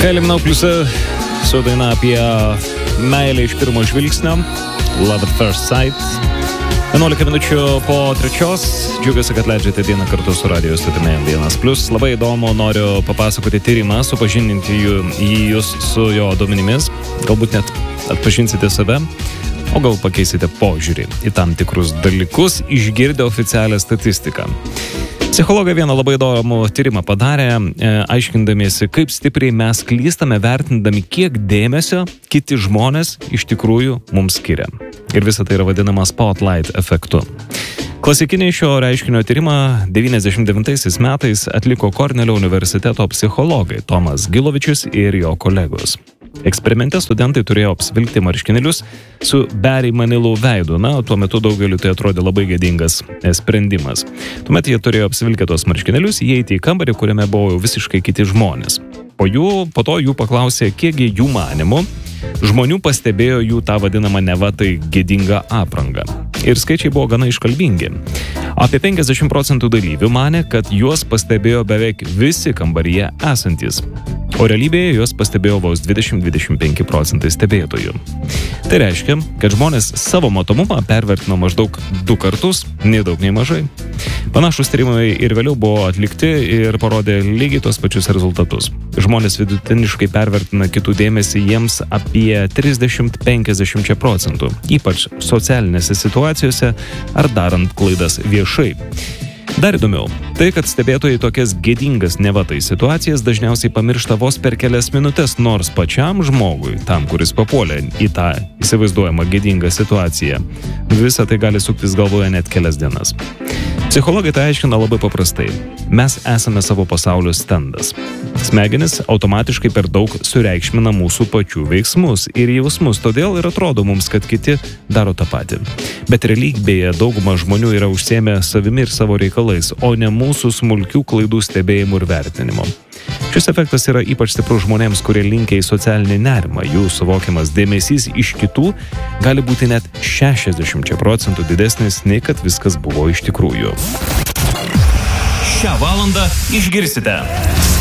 Kylie Minogue pliuse su daina apie meilę iš pirmo žvilgsnio, Love at First Sight. 11 minučių po 3. Džiaugiuosi, kad leidžiate dieną kartu su radio stotimi M1+. Labai įdomu, noriu papasakoti tyrimą, supažindinti jūs su jo duomenimis. Galbūt net atpažinsite save, o gal pakeisite požiūrį į tam tikrus dalykus, išgirdę oficialią statistiką. Psichologai vieną labai įdomų tyrimą padarė, aiškindamiesi, kaip stipriai mes klystame, vertindami, kiek dėmesio kiti žmonės iš tikrųjų mums skiria. Ir visa tai yra vadinama spotlight efektu. Klasikinį šio reiškinio tyrimą 99 metais atliko Kornelio universiteto psichologai Tomas Gilovičius ir jo kolegos. Eksperimente studentai turėjo apsivilkti marškinėlius su Barry Manilow veidu. Na, tuo metu daugeliu tai atrodė labai gėdingas sprendimas. Tuomet jie turėjo apsivilkę tos marškinėlius, įeiti į kambarį, kuriame buvo jau visiškai kiti žmonės. Po to jų paklausė, kiekgi jų manimų žmonių pastebėjo jų tą vadinamą neva tai gėdingą aprangą. Ir skaičiai buvo gana iškalbingi. Apie 50% dalyvių manė, kad juos pastebėjo beveik visi kambaryje esantis, o realybėje juos pastebėjo vos 20-25% stebėtojų. Tai reiškia, kad žmonės savo matomumą pervertino maždaug 2 kartus, nei daug, nei mažai. Panašūs tyrimai ir vėliau buvo atlikti ir parodė lygiai tos pačius rezultatus. Žmonės vidutiniškai pervertina kitų dėmesį jiems apie 30-50%, ypač socialinėse situacijose ar darant klaidas viešai. Dar įdomiau, tai kad stebėtojai tokias gėdingas neva tai situacijas dažniausiai pamiršta vos per kelias minutės, nors pačiam žmogui, tam, kuris papuolė į tą įsivaizduojamą gėdingą situaciją, visa tai gali suktis galvoje net kelias dienas. Psichologai tai aiškina labai paprastai. Mes esame savo pasaulio stendas. Smegenis automatiškai per daug sureikšmina mūsų pačių veiksmus ir jausmus, todėl ir atrodo mums, kad kiti daro tą patį. Bet realybėje dauguma žmonių yra užsiėmę savimi ir savo reikalais, o ne mūsų smulkių klaidų stebėjimų ir vertinimo. Šis efektas yra ypač stiprus žmonėms, kurie linkia į socialinį nerimą. Jų suvokiamas dėmesys iš kitų gali būti net 60% didesnis, nei kad viskas buvo iš tikrųjų. Šią valandą išgirsite